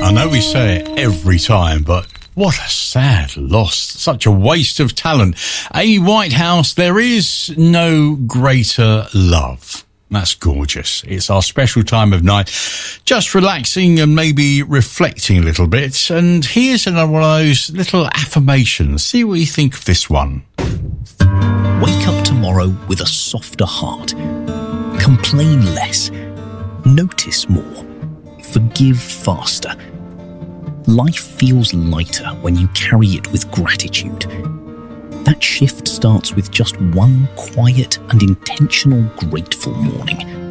I know we say it every time, but what a sad loss. Such a waste of talent. Amy Whitehouse, there is no greater love. That's gorgeous. It's our special time of night, just relaxing and maybe reflecting a little bit. And here's another one of those little affirmations. See what you think of this one. Wake up tomorrow with a softer heart. Complain less. Notice more. Forgive faster. Life feels lighter when you carry it with gratitude. That shift starts with just one quiet and intentional grateful morning.